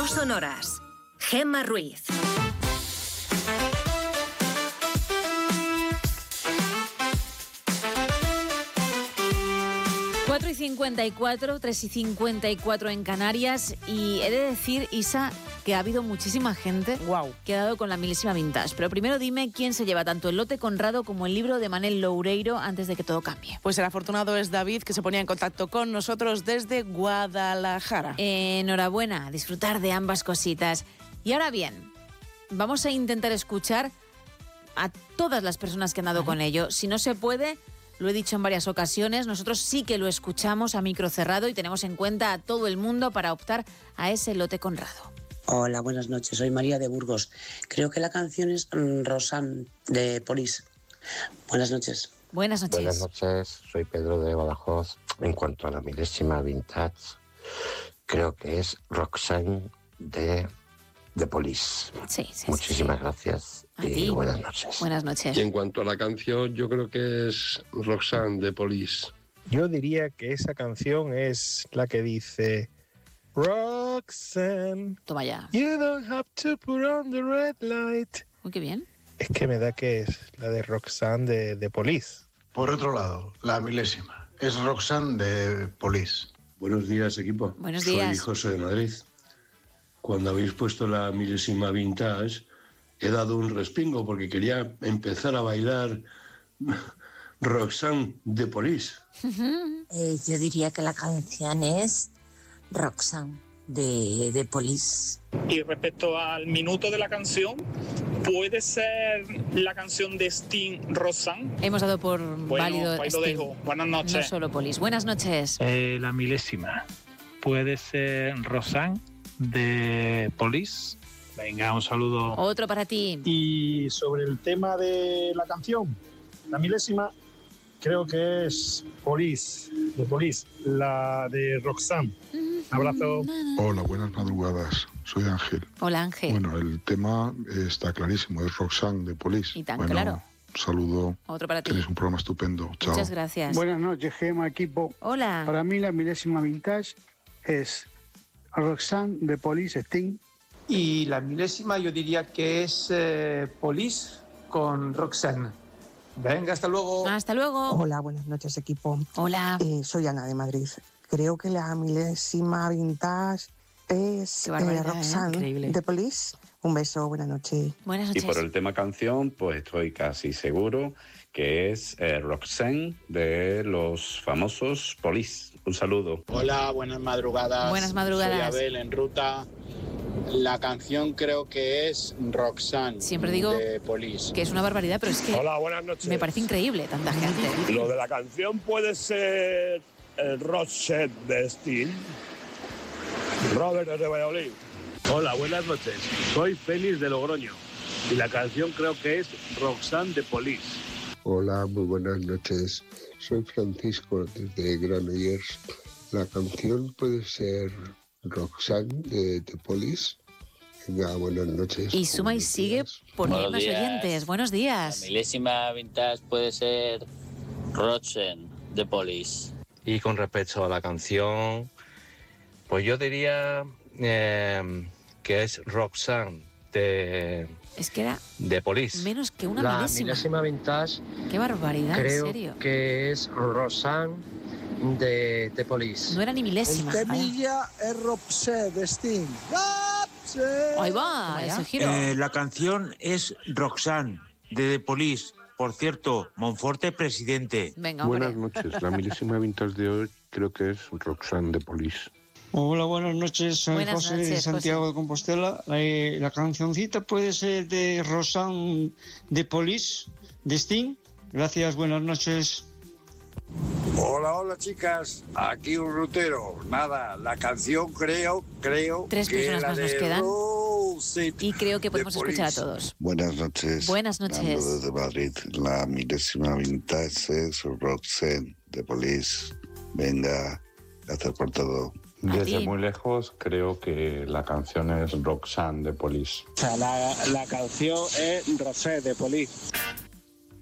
No sonoras. Gemma Ruiz. Cuatro y 54, 3 y 54 en Canarias. Y he de decir, Isa, que ha habido muchísima gente que ha dado con la milésima vintage. Pero primero dime quién se lleva tanto el lote Conrado como el libro de Manel Loureiro antes de que todo cambie. Pues el afortunado es David, que se ponía en contacto con nosotros desde Guadalajara. Enhorabuena, a disfrutar de ambas cositas. Y ahora bien, vamos a intentar escuchar a todas las personas que han dado con ello. Si no se puede, lo he dicho en varias ocasiones, nosotros sí que lo escuchamos a micro cerrado y tenemos en cuenta a todo el mundo para optar a ese lote Conrado. Hola, buenas noches. Soy María de Burgos. Creo que la canción es Roxanne de Police. Buenas noches. Buenas noches. Buenas noches. Soy Pedro de Badajoz. En cuanto a la milésima vintage, creo que es Roxanne de Police. Sí. Muchísimas gracias y buenas noches. Buenas noches. Y en cuanto a la canción, yo creo que es Roxanne de Police. Yo diría que esa canción es la que dice Roxanne. Toma ya. You don't have to put on the red light. Uy, qué bien. Es que me da que es la de Roxanne de Police. Por otro lado, la milésima es Roxanne de Police. Buenos días, equipo. Buenos días. Soy José de Madrid. Cuando habéis puesto la milésima vintage, he dado un respingo porque quería empezar a bailar Roxanne de Police. Yo diría que la canción es Roxanne de Police. Y respecto al minuto de la canción, ¿puede ser la canción de Sting, Roxanne? Hemos dado por válido ahí lo Sting. dejo. Buenas noches. No solo Police. Buenas noches. La milésima. ¿Puede ser Roxanne de Police? Venga, un saludo. Otro para ti. Y sobre el tema de la canción, la milésima, creo que es Police, de Police, la de Roxanne. Abrazo. Hola, buenas madrugadas. Soy Ángel. Hola, Ángel. Bueno, el tema está clarísimo, es Roxanne de Police. Y tan bueno, claro. Saludo. Otro para ti. Tenéis un programa estupendo. Chao. Muchas gracias. Buenas noches, Gemma, equipo. Hola. Para mí la milésima vintage es Roxanne de Police, Sting. Y la milésima yo diría que es Police con Roxanne. Venga, hasta luego. Hasta luego. Hola, buenas noches, equipo. Hola. Soy Ana de Madrid. Creo que la milésima vintage es Roxanne de Police. Un beso, buenas noches. Buenas noches. Y por el tema canción, pues estoy casi seguro que es Roxanne de los famosos Police. Un saludo. Hola, buenas madrugadas. Buenas madrugadas. Soy Abel en ruta. La canción creo que es Roxanne. Siempre digo de Police. que es una barbaridad, pero es que Hola, buenas noches. me parece increíble tanta gente. Lo de la canción puede ser el Roxette de Sting. Robert de Valladolid. Hola, buenas noches. Soy Félix de Logroño y la canción creo que es Roxanne de Police. Hola, muy buenas noches. Soy Francisco desde Granollers. La canción puede ser Roxanne de Police. Venga, buenas noches. Y suma y sigue poniendo Buenos días. oyentes. Buenos días. La milésima vintage puede ser Roxanne de Police. Y con respecto a la canción, pues yo diría que es Roxanne Es que era de Police. menos que una La milésima. milésima vintage. Qué barbaridad, creo en serio. que es Roxanne de Police. No era ni milésima. Temilla es Roxette de Sting. Ahí va, ese giro. La canción es Roxanne de Police. Por cierto, Monforte presidente. Venga, buenas noches. La milésima vintage de hoy creo que es Roxanne de Police. Hola, buenas noches. Soy Buenas José de noches, Santiago José. de Compostela. La cancioncita puede ser de Roxanne de Police, de Sting. Gracias, buenas noches. Hola chicas, aquí un rutero. Nada, la canción creo Tres que personas la más nos de quedan. Roxette Y creo que podemos de escuchar a Police. todos. Buenas noches. Buenas noches. Hablando desde Madrid, la milésima vintage es Roxanne de Police. Venga, gracias por todo. Desde ti. muy lejos creo que la canción es Roxanne de Police. O sea, la canción es Roxette de Police.